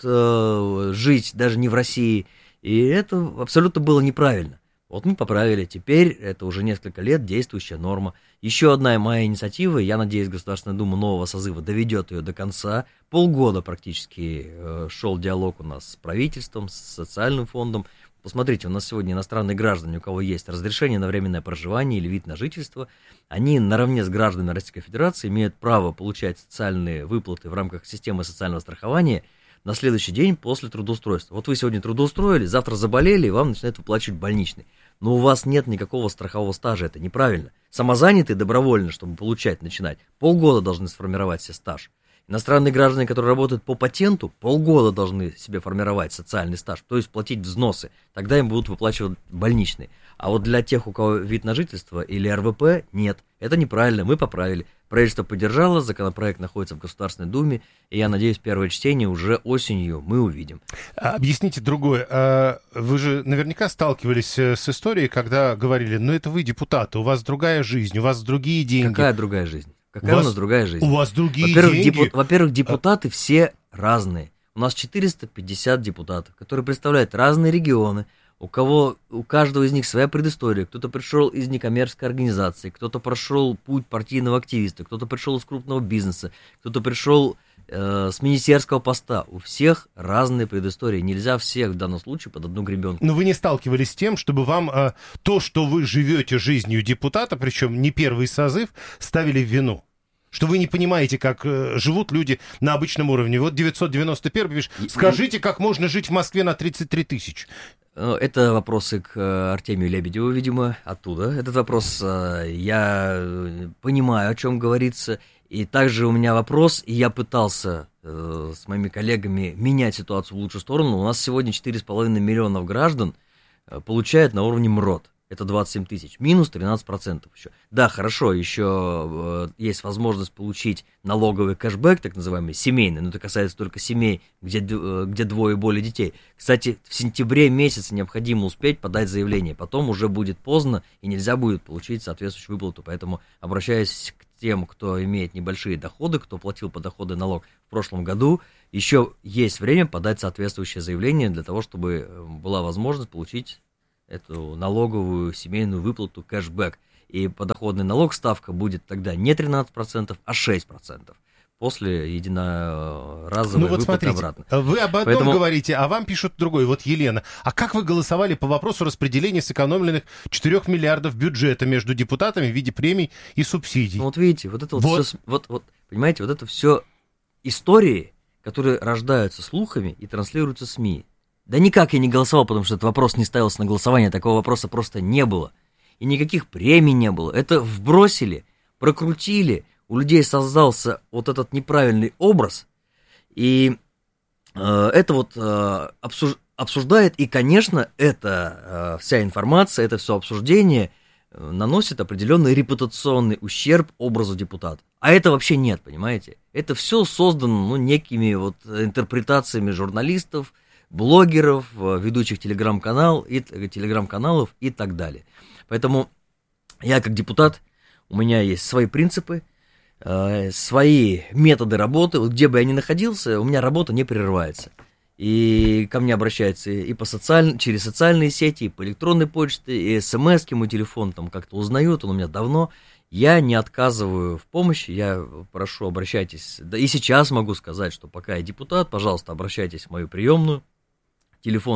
жить даже не в России, и это абсолютно было неправильно. Вот мы поправили, теперь это уже несколько лет действующая норма. Еще одна моя инициатива, я надеюсь, Государственная Дума нового созыва доведет ее до конца. Полгода практически шел диалог у нас с правительством, с социальным фондом. Посмотрите, у нас сегодня иностранные граждане, у кого есть разрешение на временное проживание или вид на жительство, они наравне с гражданами Российской Федерации имеют право получать социальные выплаты в рамках системы социального страхования на следующий день после трудоустройства. Вот вы сегодня трудоустроили, завтра заболели, и вам начинают выплачивать больничный. Но у вас нет никакого страхового стажа, это неправильно. Самозанятые добровольно, чтобы начинать, полгода должны сформировать себе стаж. Иностранные граждане, которые работают по патенту, полгода должны себе формировать социальный стаж, то есть платить взносы, тогда им будут выплачивать больничные. А вот для тех, у кого вид на жительство или РВП, нет, это неправильно, мы поправили. Правительство поддержало, законопроект находится в Государственной Думе, и я надеюсь, первое чтение уже осенью мы увидим. Объясните другое. Вы же наверняка сталкивались с историей, когда говорили, это вы депутаты, у вас другая жизнь, у вас другие деньги. Какая другая жизнь? Какая у нас другая жизнь? У вас другие деньги. Во-первых, депутаты все разные. У нас 450 депутатов, которые представляют разные регионы. У каждого из них своя предыстория. Кто-то пришел из некоммерческой организации, кто-то прошел путь партийного активиста, кто-то пришел из крупного бизнеса, кто-то пришел с министерского поста. У всех разные предыстории. Нельзя всех в данном случае под одну гребенку. Но вы не сталкивались с тем, чтобы вам то, что вы живете жизнью депутата, причем не первый созыв, ставили в вину? Что вы не понимаете, как живут люди на обычном уровне. Вот 991 пишет, скажите, как можно жить в Москве на 33 тысячи? Это вопросы к Артемию Лебедеву, видимо, оттуда. Этот вопрос, я понимаю, о чем говорится. И также у меня вопрос, и я пытался с моими коллегами менять ситуацию в лучшую сторону. У нас сегодня 4,5 миллионов граждан получают на уровне МРОТ. Это 27 тысяч, минус 13% еще. Да, хорошо, еще есть возможность получить налоговый кэшбэк, так называемый, семейный, но это касается только семей, где двое и более детей. Кстати, в сентябре месяце необходимо успеть подать заявление, потом уже будет поздно и нельзя будет получить соответствующую выплату. Поэтому обращаюсь к тем, кто имеет небольшие доходы, кто платил подоходный налог в прошлом году, еще есть время подать соответствующее заявление для того, чтобы была возможность получить эту налоговую семейную выплату кэшбэк. И подоходный налог ставка будет тогда не 13%, а 6%. После единоразовой выплаты обратно. Вы об одном говорите, а вам пишут другой. Вот Елена. А как вы голосовали по вопросу распределения сэкономленных 4 миллиардов бюджета между депутатами в виде премий и субсидий? Ну вот видите, понимаете, вот это все истории, которые рождаются слухами и транслируются СМИ. Да никак я не голосовал, потому что этот вопрос не ставился на голосование, такого вопроса просто не было. И никаких премий не было. Это вбросили, прокрутили, у людей создался вот этот неправильный образ, и это вот обсуждает, и, конечно, эта вся информация, это все обсуждение наносит определенный репутационный ущерб образу депутата. А это вообще нет, понимаете? Это все создано некими вот интерпретациями журналистов, блогеров, ведущих телеграм-каналов и так далее. Поэтому я как депутат, у меня есть свои принципы, свои методы работы. Вот где бы я ни находился, у меня работа не прерывается. И ко мне обращаются и через социальные сети, и по электронной почте, и смс-ки, мой телефон там как-то узнают, он у меня давно. Я не отказываю в помощи, я прошу, обращайтесь. Да и сейчас могу сказать, что пока я депутат, пожалуйста, обращайтесь в мою приемную. Телефон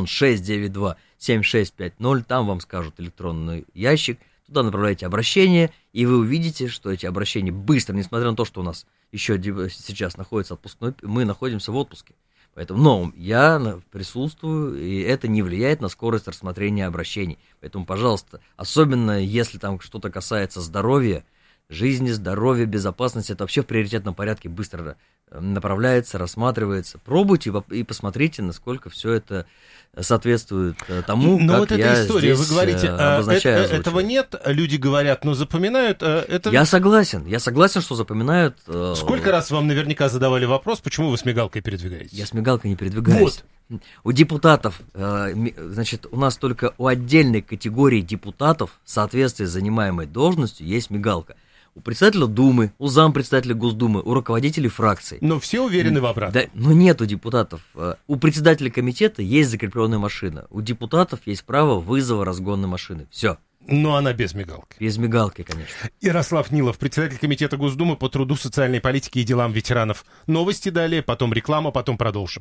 692-7650, там вам скажут электронный ящик, туда направляйте обращение, и вы увидите, что эти обращения быстро, несмотря на то, что у нас еще сейчас находится отпускной, мы находимся в отпуске. Поэтому, я присутствую, и это не влияет на скорость рассмотрения обращений. Поэтому, пожалуйста, особенно если там что-то касается здоровья, жизни, здоровья, безопасности, это вообще в приоритетном порядке быстро направляется, рассматривается. Пробуйте и посмотрите, насколько все это соответствует тому, но как вот я эта история, здесь вы говорите, обозначаю. Этого нет, люди говорят, но запоминают. Это... Я согласен, что запоминают. Сколько раз вам наверняка задавали вопрос, почему вы с мигалкой передвигаетесь? Я с мигалкой не передвигаюсь. Вот. У депутатов, значит, у нас только у отдельной категории депутатов в соответствии с занимаемой должностью есть мигалка. У председателя Думы, у зампредседателя Госдумы, у руководителей фракций. Но все уверены в обратном. Да, но нет у депутатов. У председателя комитета есть закрепленная машина. У депутатов есть право вызова разгонной машины. Все. Но она без мигалки. Без мигалки, конечно. Ярослав Нилов, председатель комитета Госдумы по труду, социальной политике и делам ветеранов. Новости далее, потом реклама, потом продолжим.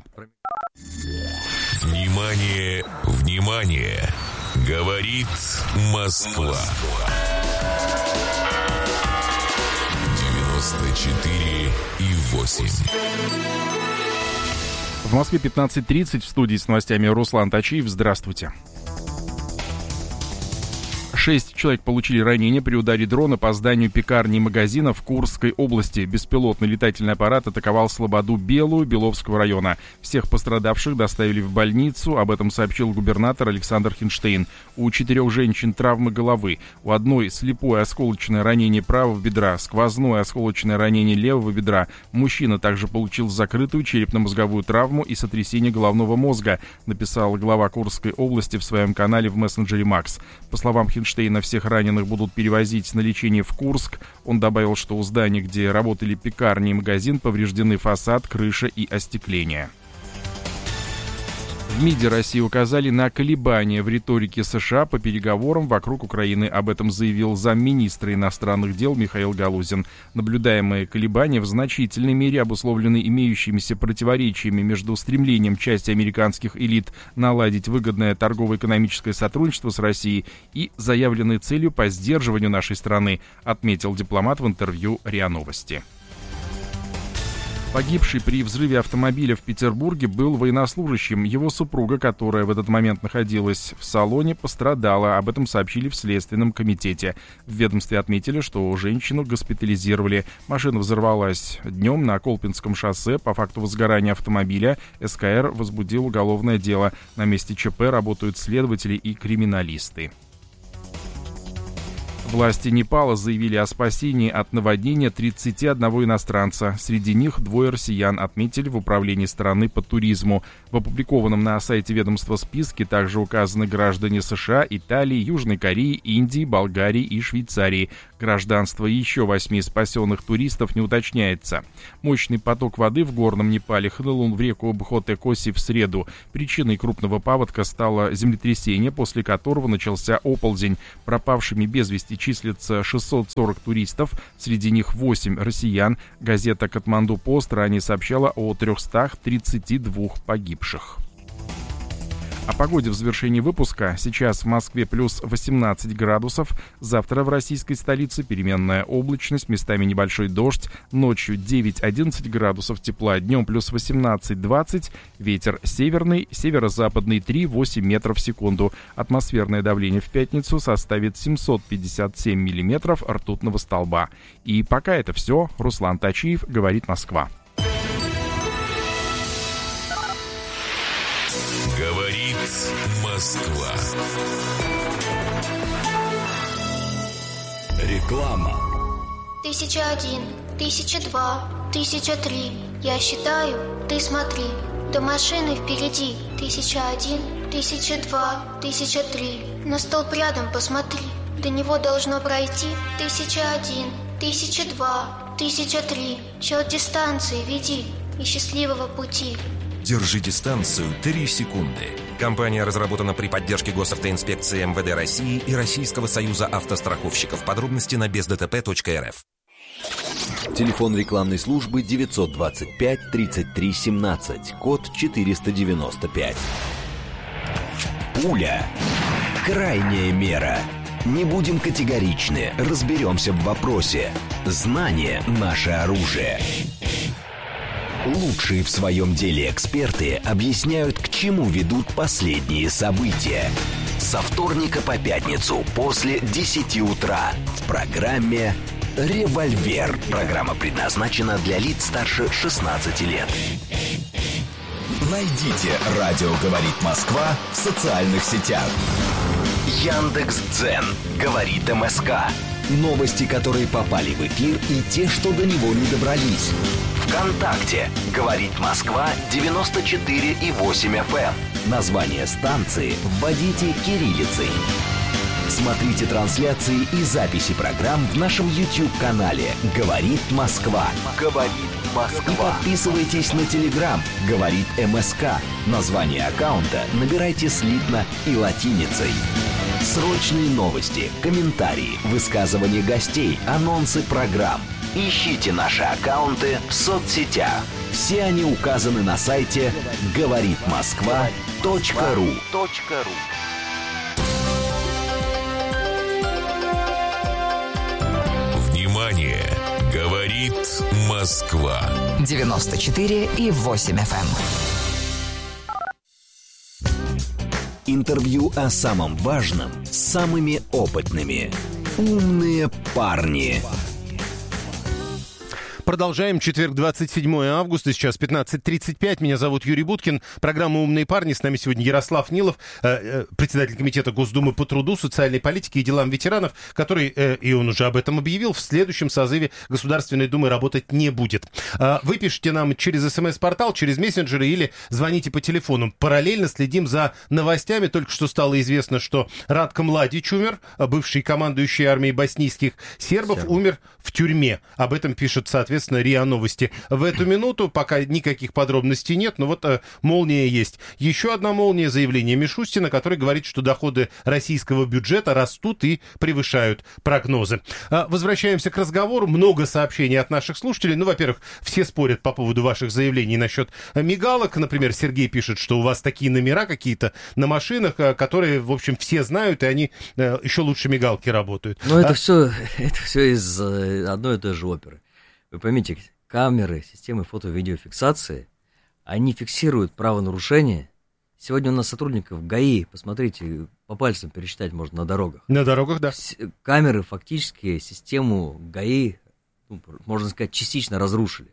Внимание, внимание! Говорит Москва. 94,8. В Москве 15:30, в студии с новостями Руслан Тачиев. Здравствуйте. 6 человек получили ранения при ударе дрона по зданию пекарни и магазина в Курской области. Беспилотный летательный аппарат атаковал Слободу Белую Беловского района. Всех пострадавших доставили в больницу, об этом сообщил губернатор Александр Хинштейн. У 4 женщин травмы головы. У одной слепое осколочное ранение правого бедра, сквозное осколочное ранение левого бедра. Мужчина также получил закрытую черепно-мозговую травму и сотрясение головного мозга, написал глава Курской области в своем канале в мессенджере Макс. По словам Хинштейна, всех раненых будут перевозить на лечение в Курск. Он добавил, что у здания, где работали пекарни и магазин, повреждены фасад, крыша и остекление. В МИДе России указали на колебания в риторике США по переговорам вокруг Украины. Об этом заявил замминистра иностранных дел Михаил Галузин. Наблюдаемые колебания в значительной мере обусловлены имеющимися противоречиями между стремлением части американских элит наладить выгодное торгово-экономическое сотрудничество с Россией и заявленной целью по сдерживанию нашей страны, отметил дипломат в интервью РИА Новости. Погибший при взрыве автомобиля в Петербурге был военнослужащим. Его супруга, которая в этот момент находилась в салоне, пострадала. Об этом сообщили в Следственном комитете. В ведомстве отметили, что женщину госпитализировали. Машина взорвалась днем на Колпинском шоссе. По факту возгорания автомобиля СКР возбудил уголовное дело. На месте ЧП работают следователи и криминалисты. Власти Непала заявили о спасении от наводнения 31 иностранца. Среди них 2 россиян, отметили в управлении страны по туризму. В опубликованном на сайте ведомства списке также указаны граждане США, Италии, Южной Кореи, Индии, Болгарии и Швейцарии. Гражданство еще 8 спасенных туристов не уточняется. Мощный поток воды в горном Непале хлынул в реку Бхоте-Коси в среду. Причиной крупного паводка стало землетрясение, после которого начался оползень. Пропавшими без вести числится 640 туристов, среди них 8 россиян. Газета «Катманду Пост» ранее сообщала о 332 погибших. О погоде в завершении выпуска. Сейчас в Москве плюс 18 градусов. Завтра в российской столице переменная облачность, местами небольшой дождь. Ночью 9-11 градусов тепла, днем плюс 18-20. Ветер северный, северо-западный 3-8 метров в секунду. Атмосферное давление в пятницу составит 757 миллиметров ртутного столба. И пока это все. Руслан Тачиев, говорит Москва. Говорит Москва. Реклама. 1001, 1002, 1003. Я считаю, ты смотри. До машины впереди. 1001, 1002, 1003. На столб рядом посмотри. До него должно пройти 1001, 1002, 1003. Счет дистанции веди и счастливого пути. Держи дистанцию 3 секунды. Компания разработана при поддержке Госавтоинспекции МВД России и Российского союза автостраховщиков. Подробности на бездтп.рф. Телефон рекламной службы 925 33 17, код 495. Пуля. Крайняя мера. Не будем категоричны, разберемся в вопросе. Знание – наше оружие. Лучшие в своем деле эксперты объясняют, к чему ведут последние события. Со вторника по пятницу после 10 утра в программе «Револьвер». Программа предназначена для лиц старше 16 лет. Найдите «Радио говорит Москва» в социальных сетях. Яндекс.Дзен. Говорит МСК. Новости, которые попали в эфир, и те, что до него не добрались. ВКонтакте. Говорит Москва 94,8 FM. Название станции вводите кириллицей. Смотрите трансляции и записи программ в нашем YouTube-канале «Говорит Москва». «Говорит Москва». И подписывайтесь на Telegram «Говорит МСК». Название аккаунта набирайте слитно и латиницей. Срочные новости, комментарии, высказывания гостей, анонсы программ. Ищите наши аккаунты в соцсетях. Все они указаны на сайте говоритмосква.ру. Внимание! Говорит Москва. 94,8 FM. Интервью о самом важном с самыми опытными. Умные парни. Продолжаем. Четверг, 27 августа, сейчас 15:35. Меня зовут Юрий Буткин. Программа «Умные парни». С нами сегодня Ярослав Нилов, председатель комитета Госдумы по труду, социальной политике и делам ветеранов, который, и он уже об этом объявил, в следующем созыве Государственной Думы работать не будет. Вы пишите нам через СМС-портал, через мессенджеры или звоните по телефону. Параллельно следим за новостями. Только что стало известно, что Радко Младич умер, бывший командующий армией боснийских сербов, умер в тюрьме. Об этом пишет, соответственно, РИА Новости. В эту минуту пока никаких подробностей нет, но вот молния есть. Еще одна молния — заявление Мишустина, который говорит, что доходы российского бюджета растут и превышают прогнозы. Возвращаемся к разговору. Много сообщений от наших слушателей. Ну, во-первых, все спорят по поводу ваших заявлений насчет мигалок. Например, Сергей пишет, что у вас такие номера какие-то на машинах, которые, в общем, все знают, и они еще лучше мигалки работают. Но это все из одной и той же оперы. Вы поймите, камеры, системы фото-видеофиксации, они фиксируют правонарушение. Сегодня у нас сотрудников ГАИ, посмотрите, по пальцам пересчитать можно на дорогах. На дорогах, да. Камеры фактически систему ГАИ, можно сказать, частично разрушили.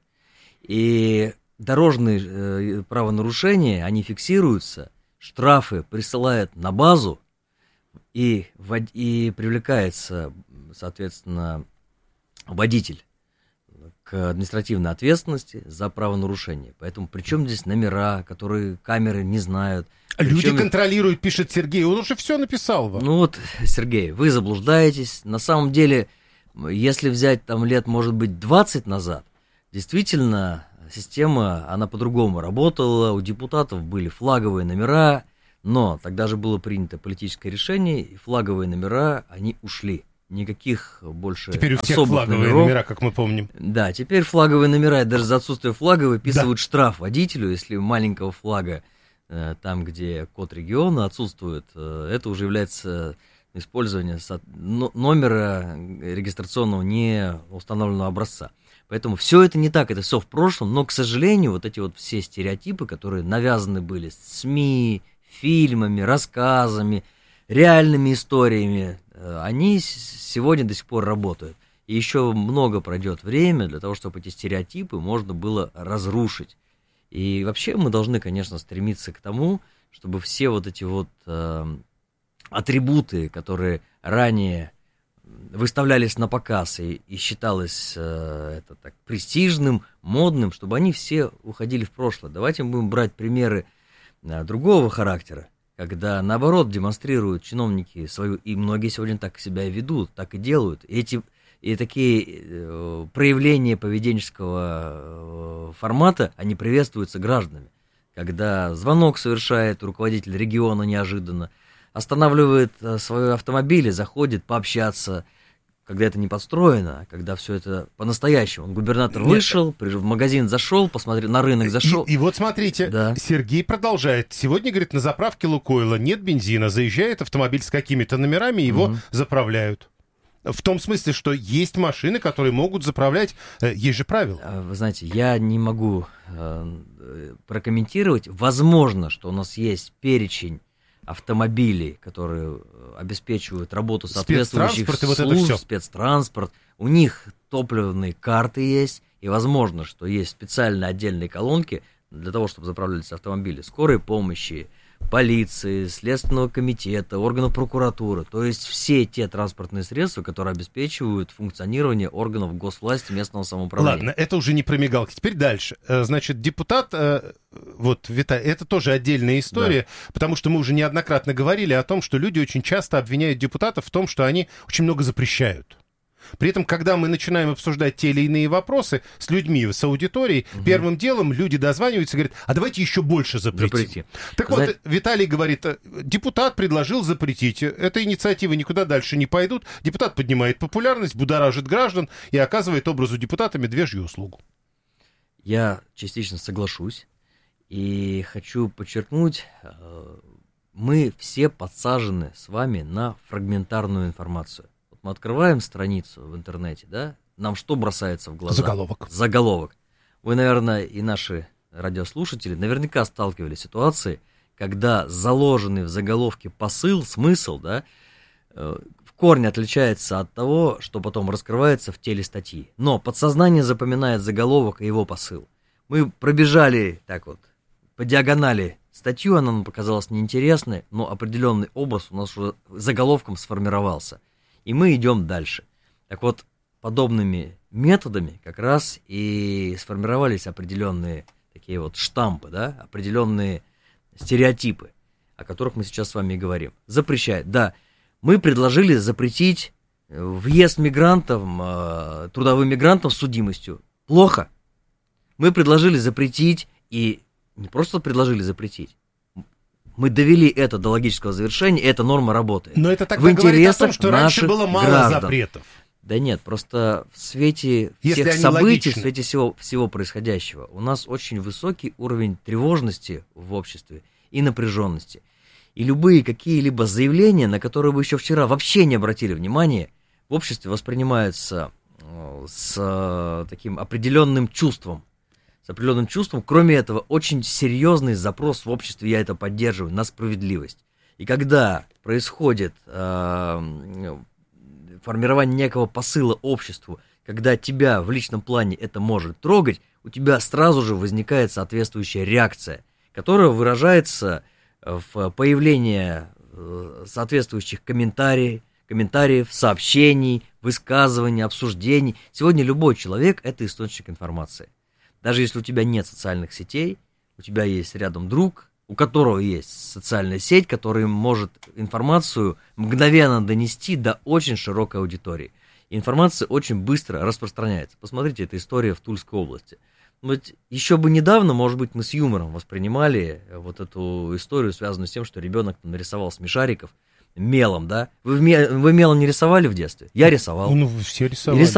И дорожные правонарушения, они фиксируются, штрафы присылают на базу, и привлекается, соответственно, водитель к административной ответственности за правонарушение. Поэтому при чем здесь номера, которые камеры не знают? Люди контролируют, пишет Сергей. Он уже все написал вам. Ну вот, Сергей, вы заблуждаетесь. На самом деле, если взять там лет, может быть, 20 назад, действительно, система, она по-другому работала. У депутатов были флаговые номера, но тогда же было принято политическое решение, и флаговые номера, они ушли. Никаких больше теперь у всех особых флаговые номеров. номера, как мы помним. Да, теперь флаговые номера, даже за отсутствие флага выписывают штраф водителю, если маленького флага, там, где код региона отсутствует, это уже является использование номера регистрационного не установленного образца. Поэтому все это не так, это все в прошлом, но, к сожалению, вот эти вот все стереотипы, которые навязаны были СМИ, фильмами, рассказами, реальными историями, они сегодня до сих пор работают. И еще много пройдет время для того, чтобы эти стереотипы можно было разрушить. И вообще мы должны, конечно, стремиться к тому, чтобы все вот эти вот атрибуты, которые ранее выставлялись на показ и считалось это так престижным, модным, чтобы они все уходили в прошлое. Давайте мы будем брать примеры другого характера, когда, наоборот, демонстрируют чиновники свою, и многие сегодня так себя и ведут, так и делают. И такие проявления поведенческого формата, они приветствуются гражданами. Когда звонок совершает руководитель региона неожиданно, останавливает свои автомобили, заходит пообщаться, когда это не подстроено, а когда все это по-настоящему. Губернатор вышел, в магазин зашел, посмотрел, на рынок зашел. И вот смотрите, да. Сергей продолжает. Сегодня, говорит, на заправке Лукойла нет бензина, заезжает автомобиль с какими-то номерами, его заправляют. В том смысле, что есть машины, которые могут заправлять, есть же правила. Вы знаете, я не могу прокомментировать. Возможно, что у нас есть перечень автомобилей, которые обеспечивают работу соответствующих служб, спецтранспорт, у них топливные карты есть, и возможно, что есть специальные отдельные колонки для того, чтобы заправлялись автомобили скорой помощи, полиции, Следственного комитета, органов прокуратуры, то есть все те транспортные средства, которые обеспечивают функционирование органов госвласти, местного самоуправления. Ладно, это уже не про мигалки. Теперь дальше. Значит, депутат, вот, Виталий, это тоже отдельная история, да. Потому что мы уже неоднократно говорили о том, что люди очень часто обвиняют депутатов в том, что они очень много запрещают. При этом, когда мы начинаем обсуждать те или иные вопросы с людьми, с аудиторией, первым делом люди дозваниваются и говорят, а давайте еще больше запретим. Так вот, Виталий говорит, депутат предложил запретить, эта инициатива никуда дальше не пойдут, депутат поднимает популярность, будоражит граждан и оказывает образу депутата медвежью услугу. Я частично соглашусь и хочу подчеркнуть, мы все подсажены с вами на фрагментарную информацию. Мы открываем страницу в интернете, да, нам что бросается в глаза? Заголовок. Вы, наверное, и наши радиослушатели наверняка сталкивались с ситуацией, когда заложенный в заголовке посыл, смысл, да, в корне отличается от того, что потом раскрывается в теле статьи. Но подсознание запоминает заголовок и его посыл. Мы пробежали так вот по диагонали статью, она нам показалась неинтересной, но определенный образ у нас уже заголовком сформировался. И мы идем дальше. Так вот, подобными методами как раз и сформировались определенные такие вот штампы, да, определенные стереотипы, о которых мы сейчас с вами и говорим. Запрещает. Да, мы предложили запретить въезд мигрантов, трудовым мигрантам с судимостью. Плохо. Мы предложили запретить, и не просто предложили запретить, мы довели это до логического завершения, и эта норма работает. Но это тогда говорит о том, что раньше было мало граждан. Запретов. Да нет, просто в свете всех событий, в свете всего происходящего, у нас очень высокий уровень тревожности в обществе и напряженности. И любые какие-либо заявления, на которые вы еще вчера вообще не обратили внимания, в обществе воспринимаются с таким определенным чувством. С определенным чувством. Кроме этого, очень серьезный запрос в обществе, я это поддерживаю, на справедливость. И когда происходит формирование некого посыла обществу, когда тебя в личном плане это может трогать, у тебя сразу же возникает соответствующая реакция, которая выражается в появлении соответствующих комментариев, сообщений, высказываний, обсуждений. Сегодня любой человек – это источник информации. Даже если у тебя нет социальных сетей, у тебя есть рядом друг, у которого есть социальная сеть, который может информацию мгновенно донести до очень широкой аудитории. И информация очень быстро распространяется. Посмотрите, это история в Тульской области. Вот еще бы недавно, может быть, мы с юмором воспринимали вот эту историю, связанную с тем, что ребенок нарисовал смешариков мелом, да? Вы мелом не рисовали в детстве? Я рисовал. Ну, все рисовали.